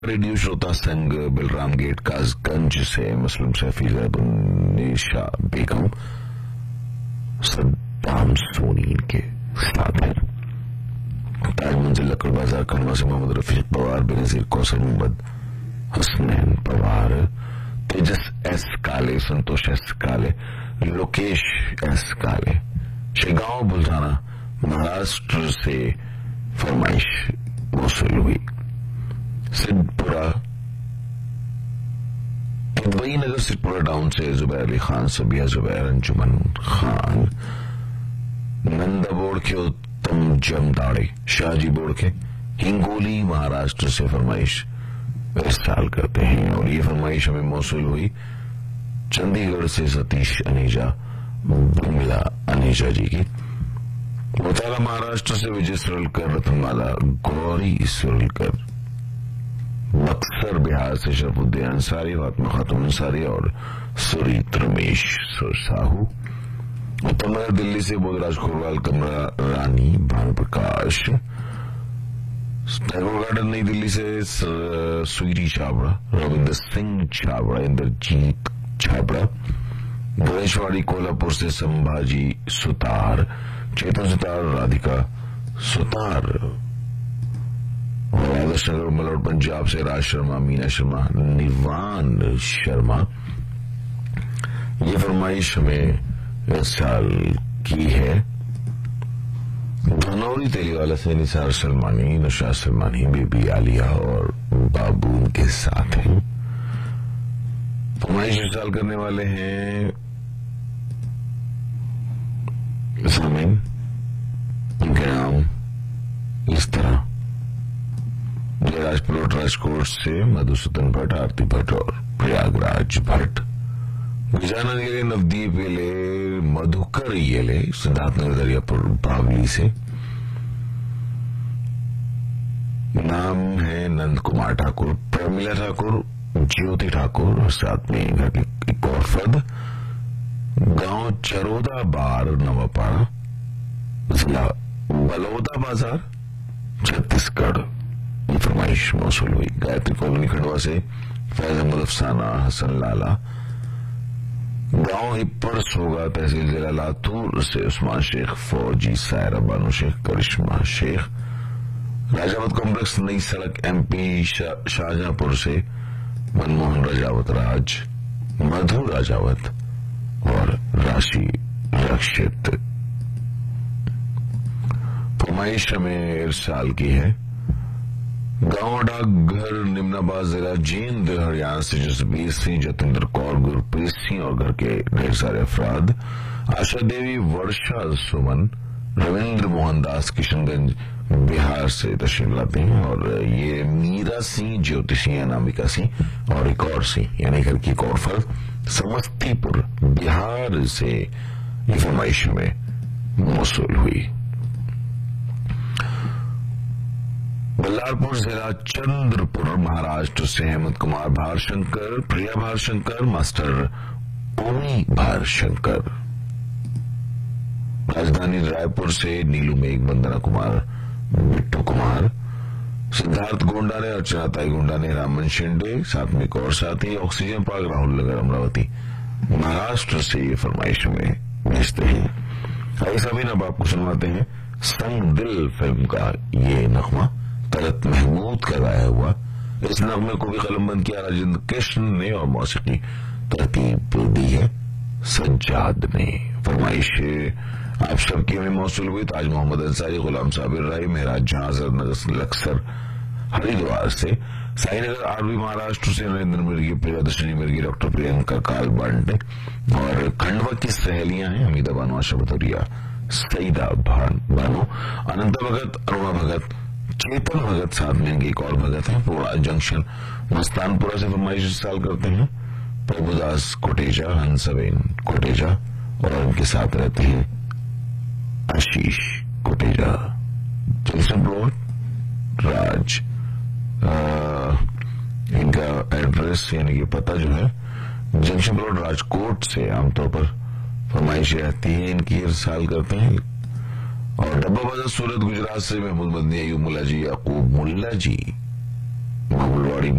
Radio श्रोता संघ Balram gate Kasganj से मुस्लिम सैफी जैबुन्निशा बेगम सद्दाम सोनी के साथ है। ताज मंजिल लकड़ बाजार खंडवा से मोहम्मद रफीक पवार, बेनजीर कौसर, मोहम्मद हसनैन पवार, तेजस एस काले, संतोष एस काले, लोकेश एस काले, शेगांव बुलढाना महाराष्ट्र से फरमाइश वसूल हुई। सिद्धपुरा दुबई नगर सिद्धपुरा टाउन से जुबैर अली खान, सबिया जुबैर, अंजुमन खान, नंदा बोर्ड के उत्तम जमदाड़े, शाहजी बोर्ड के हिंगोली महाराष्ट्र से फरमाइश इरसाल करते हैं। और ये फरमाइश हमें मौसूल हुई चंडीगढ़ से सतीश अनीजा, बिमला अनीजा जी की। मोताला महाराष्ट्र से विजय सुरलकर, रतनमाला गौरी सुरलकर, बक्सर बिहार से शरफुद्दीन अंसारी, फातिमा खातून अंसारी और सुरीत रमेश साहू। उत्तरनगर दिल्ली से बोधराज खोरवाल, कमरा रानी, भानुप्रकाश। टैगोर गार्डन नई दिल्ली से स्वीटी छाबड़ा, रविंद्र सिंह छाबड़ा, इंद्रजीत छाबड़ा। गणेशवाड़ी कोल्हापुर से संभाजी सुतार, चेतन सुतार, राधिका सुतार। और आदर्श नगर मलोट पंजाब से राज शर्मा, मीना शर्मा, निवान शर्मा। ये फरमाइश हमें इस साल की है धनौरी तेलीवाला से निसार सलमानी, नुशाद सलमानी, बेबी आलिया और बाबू के साथ हैं। फरमाइश इस साल करने वाले हैं सामिन, उनके नाम इस तरह: जयराज प्लॉट राजकोट से मधुसूदन भट्ट, आरती भट्ट और प्रयागराज भट्ट। गजानन येले, नवदीप येले, मधुकर येले, सिद्धार्थनगर दरियापुर बावली से। नाम है नंद कुमार ठाकुर, प्रमिला ठाकुर, ज्योति ठाकुर और साथ में घर के एक और फर्द। गांव चरोदा बार, नवापाड़ा, जिला बलौदा बाजार, छत्तीसगढ़। ये फरमाइश मौसूल हुई। गायत्री कॉलोनी खंडवा से फैज अहमद, अफसाना, हसन लाला। गांव हिप्पर सोगा, तहसील जिला लातूर से उस्मान शेख, फौजी, सायरा बानो शेख, करिश्मा शेख। राजावत कॉम्प्लेक्स नई सड़क एमपी शाहजहांपुर से मनमोहन राजावत, राज, मधु राजावत और राशि रक्षित। फरमाइश हमें इरसाल की है गांव डाकघर निमनाबाद जिला जींद हरियाणा से जसबीर सिंह, जतेंद्र कौर, गुरप्रीत सिंह और घर के ढेर सारे अफराद। आशा देवी, वर्षा सुमन, रविंद्र मोहन दास किशनगंज बिहार से तशरीफ लाते हैं। और ये मीरा सिंह, ज्योति सिंह, अनामिका सिंह और एक और सिंह यानी घर की एक और फर्द समस्तीपुर बिहार से ये फरमाइश में मौसूल हुई। बल्लारपुर जिला चंद्रपुर महाराष्ट्र से हेमंत कुमार भारशंकर, प्रिया भारशंकर, मास्टर ओमी भारशंकर। राजधानी रायपुर से नीलू मेघ, वंदना कुमार, बिट्टू कुमार। सिद्धार्थ गोंडा ने, अर्चना ताई गोंडा ने, रामन शिंदे, साथ में एक और साथी ऑक्सीजन पार्क, राहुल नगर, अमरावती महाराष्ट्र से ये फरमाइश में भेजते हैं। ऐसा भी अब आपको सुनवाते हैं संग दिल फिल्म का ये नगमा, तलत महमूद का गाया हुआ। इस नगमे को भी कलमबंद किया राजेंद्र कृष्ण ने और मौसीकी तरतीब दी है सज्जाद ने। फरमाइश आप सबकी में मौसूल हुई ताज मोहम्मद अंसारी, गुलाम साबिर राय, महराज जहां, नगर लक्सर हरिद्वार से, साईनगर आरवी महाराष्ट्र से नरेंद्र मिर्गी, प्रियदर्शनी मिर्गी, डॉक्टर प्रियंका काल बांटे। और खंडवा की सहेलियां हैं हमीदा बानो, आशा बतौरिया, सईदा बानो, अनंता भगत, अरुणा भगत, चेतन भगत, साथ में एक और भगत है पुरा जंक्शन मस्तानपुरा से फरमाइश साल करते हैं प्रभुदास कोटेजा, हंसबेन कोटेजा और उनके साथ रहते हैं आशीष कोटेजा। जंक्शन प्लॉट राज, इनका एड्रेस यानी कि पता जो है जंक्शन प्लॉट राजकोट से आमतौर पर फरमाइश रहती है इनकी, इरसाल करते हैं। और डब्बा बाजार सूरत गुजरात से महमूद मदनी, अयूब मुल्ला जी, याकूब मुल्ला जी, फूलवाड़ी